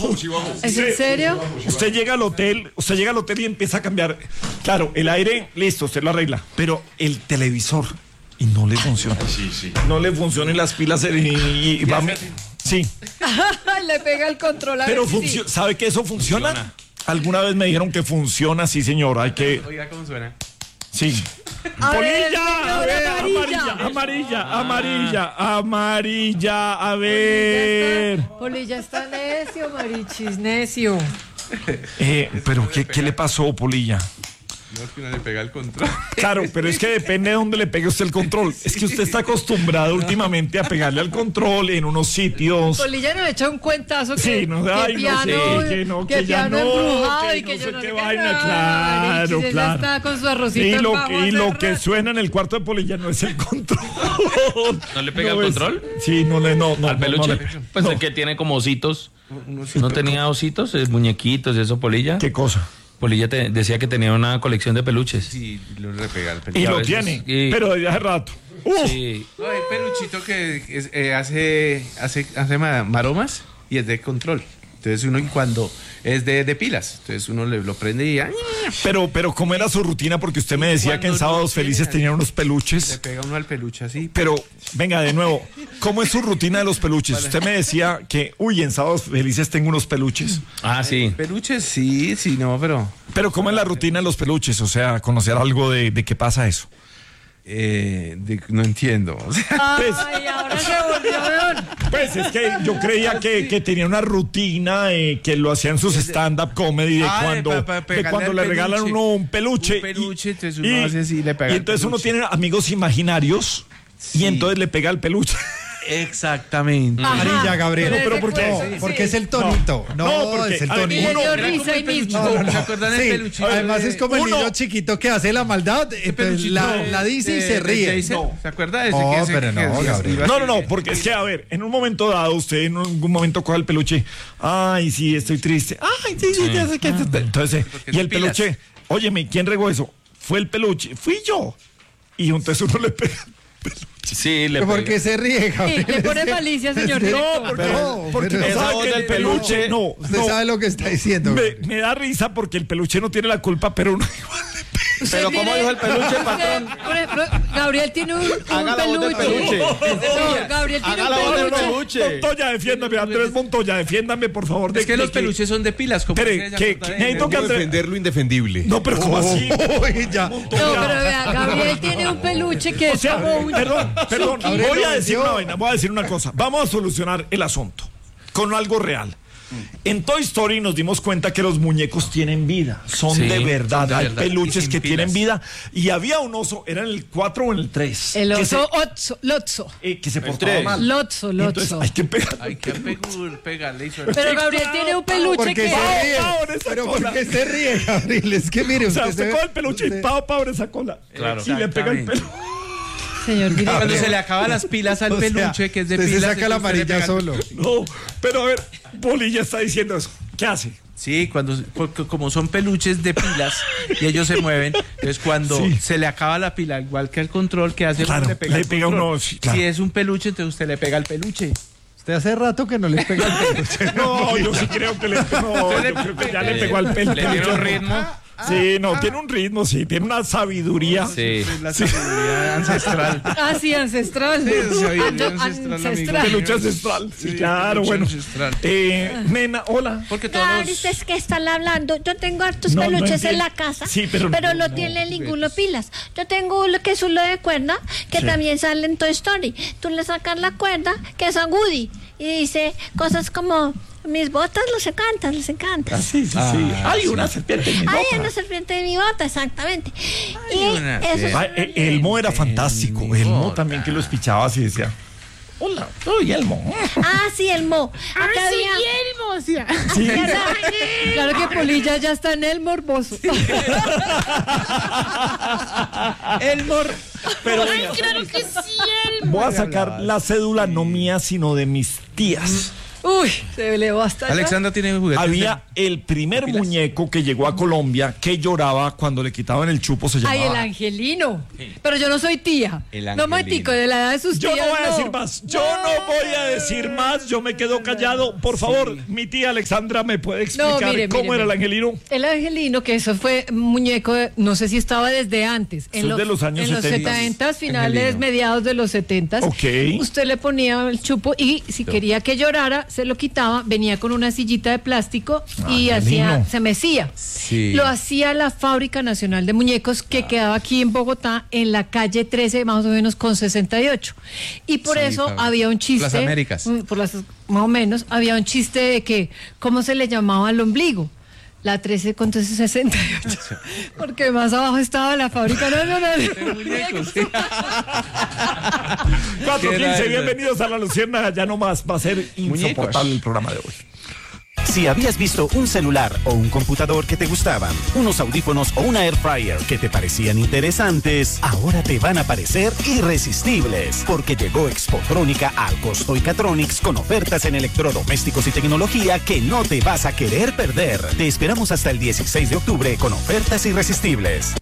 ¿Es en serio? Usted llega al hotel y empieza a cambiar. Claro, el aire, listo, usted lo arregla. Pero el televisor, y no le funciona. Sí. No le funcionan las pilas y va. Sí. Le pega el control a Pero ver si sí. ¿sabe que eso funciona? Alguna vez me dijeron que funciona, sí, señor. Hay que. Oiga, ¿cómo suena? Sí. A ver, ¡Polilla! A ver, amarilla, a ver. Polilla está necio, Marichis, necio. Pero ¿qué le pasó, Polilla? No, es que uno le pega el control. Claro, pero es que depende de dónde le pegue usted el control. Es que usted está acostumbrado últimamente a pegarle al control en unos sitios. Polilla nos echa un cuentazo que, Sí, no, ay, piano, no sé, que ya piano no, embrujado que y que no yo sé no qué sé vaina, nada. claro, Marichis, ella claro. está con su arrocito Y en lo bajo que hace rato. suena en el cuarto de Polilla no es el control. ¿No le pega el es- control? Sí, no. ¿Al peluche? no Pues no. el que tiene como ositos. ¿No tenía ositos, muñequitos y eso, Polilla? ¿Qué cosa? Polilla decía que tenía una colección de peluches. Sí, lo le pega el Y peluche. a lo veces, tiene, sí. pero desde hace rato. Sí. No, hay peluchito que hace maromas y es de control. Entonces uno cuando es de pilas, entonces uno lo prende y Pero ¿cómo era su rutina? Porque usted me decía que en cuando Sábados no Felices quiere, tenían unos le peluches. pega uno al peluche así. Pero, venga, de nuevo, ¿cómo es su rutina de los peluches? Usted me decía que, en Sábados Felices tengo unos peluches. Ah, sí. Peluches, sí, no, pero Pero ¿cómo es la rutina de los peluches? O sea, conocer algo de qué pasa eso. no entiendo. O sea, Ay, ahora se volvió león. Pues es que yo creía que tenía una rutina que lo hacía en sus stand-up comedy de cuando, pegarle cuando al le regalan a peluche. uno un peluche. Un peluche, entonces uno hace así, le pega y al entonces uno peluche. tiene amigos imaginarios y Sí. entonces le pega al peluche. exactamente. Amarilla, Gabriel. No, pero ¿por qué? No, porque es el tonito. No, porque, es el a ver, Y tonito. le dio Era como risa el ahí peluchito. mismo. ¿Se acuerdan del Sí, peluchito? además es como el Uno- niño chiquito que hace la maldad, entonces la dice y se ríe. ¿Se acuerda de ese? No, que pero no, Gabriel. No, porque es que, a ver, en un momento dado, usted en algún momento coge el peluche. Ay, sí, estoy triste. Ay, sí, ya sé que... Entonces, Porque y el son pilas. peluche, óyeme, ¿quién regó eso? Fue el peluche, fui yo. Y entonces uno le pega. Sí, le ¿Pero por pega. qué se ríe, Sí, Gabriel? le pone malicia, señor. No, porque no pero- Esa sabe voz que del el peluche, peluche, no, Usted sabe lo que está diciendo. me da risa porque el peluche no tiene la culpa, pero uno igual le pega. Pero ¿cómo dijo el peluche, patrón? Por ejemplo, Gabriel tiene un Haga la voz del peluche. No, Gabriel tiene Haga la voz un del peluche. peluche. Montoya, defiéndame, Andrés Montoya, defiéndame, por favor. Es que los peluches son de pilas. Como Espere, necesito que Andrés... defender lo indefendible. No, pero ¿cómo así? Uy, ya. No, pero vea, Gabriel tiene un peluche que O es sea, como un... perdón, Gabriel voy lo a decir vendió. una vaina, voy a decir una cosa. Vamos a solucionar el asunto con algo real. En Toy Story nos dimos cuenta que los muñecos tienen vida, son Sí, de verdad. son de Hay verdad. peluches Y sin que tienen pilas. vida. Y había un oso, ¿era en el 4 o en el 3? El que se, oso, Lotso. que se portaba tres. mal. Lotso. Entonces hay que pegar. Hay que pegarle y suena. Pero Gabriel tiene un peluche ¿Por qué que... se ríe? Pau, en esa Pero cola. ¿por qué se ríe, Gabriel? Es que mire, O sea, usted usted se- coge el peluche y usted- Pau, esa cola. Claro. Y le pega el Exactamente. pelo. Señor director. Cuando se le acaban las pilas al O sea, peluche, que es de usted pilas. se saca la entonces usted le amarilla pega- solo. No, pero a ver, Polilla está diciendo eso. ¿Qué hace? Sí, porque como son peluches de pilas y ellos se mueven, entonces cuando Sí. se le acaba la pila, igual que el control que hace, Claro, le pega, le el pega control. uno, sí, claro. Si es un peluche, entonces usted le pega al peluche. Usted hace rato que no le pega el peluche. No, yo sí creo que yo creo que ya le pegó al pelo. Le tiene un ritmo. Sí, no, tiene un ritmo, sí, tiene una sabiduría. Sí. La sabiduría ancestral. Ah, sí, ancestral. sabiduría ancestral, amigo. Peluche ancestral. Sí, claro, peluche bueno. ancestral. Nena, hola. Porque todos Claro, ustedes que están hablando. Yo tengo hartos No, no peluches entiendo. en la casa, Sí, pero no, no tiene ninguno pilas. Yo tengo uno que es uno de cuerda, que también sale en Toy Story. Tú le sacas la cuerda, que es a Woody, y dice cosas como: mis botas les encanta. Sí, sí, sí. Hay una serpiente en mi Ay, bota. una serpiente de mi bota, exactamente. Y una eso es Ay, Elmo era fantástico. Elmo también que lo espichaba así decía: hola, soy Elmo. Ah, sí, el Mo. Acá había... Sí. Claro que Polilla ya está en el morboso. Pero venga, Claro que sí, el voy a sacar la cédula no mía, sino de mis tías. Uy, se elevó hasta allá. Alexandra tiene juguetes. Había el primer ¿Pilas? muñeco que llegó a Colombia que lloraba cuando le quitaban el chupo, se llamaba. Ay, el angelino. Pero yo no soy tía. El No, angelino. matico, de la edad de sus Yo tías. no voy a decir más, yo no voy a decir más, yo me quedo callado. Por favor, mi tía Alexandra me puede explicar cómo era el angelino. El angelino, que eso fue un muñeco, no sé si estaba desde antes. Eso es de los años en 70. los 70, finales, Angelino. mediados de los 70. Ok. Usted le ponía el chupo y si quería que llorara, se lo quitaba, venía con una sillita de plástico y Angelino. se mecía. Sí. Lo hacía la Fábrica Nacional de Muñecos que quedaba aquí en Bogotá, en la calle 13, más o menos con 68. Y por Sí, eso Fábrica. había un chiste. Las Américas. Por las, más o menos, había un chiste de que, ¿cómo se le llamaba al ombligo? La 13 con 68. Porque más abajo estaba la Fábrica Nacional de Muñecos. 4:15, bienvenidos a La Luciérnaga, ya no más, va a ser insoportable Muñecos. el programa de hoy. Si habías visto un celular o un computador que te gustaban, unos audífonos o una air fryer que te parecían interesantes, ahora te van a parecer irresistibles, porque llegó Expotrónica al Costo y Catronics con ofertas en electrodomésticos y tecnología que no te vas a querer perder. Te esperamos hasta el 16 de octubre con ofertas irresistibles.